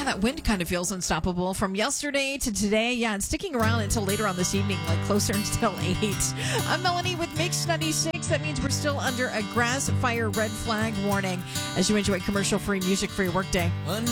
Yeah, that wind kind of feels unstoppable from yesterday to today. Yeah, it's sticking around until later on this evening, like closer until 8. I'm Melanie with Mix 96. That means we're still under a grass fire red flag warning as you enjoy commercial-free music for your workday.